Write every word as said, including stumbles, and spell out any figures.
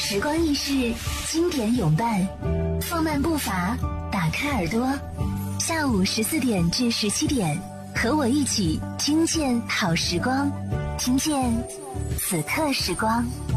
时光易逝，经典永伴。放慢步伐，打开耳朵，下午十四点至十七点，和我一起听见好时光，听见此刻时光。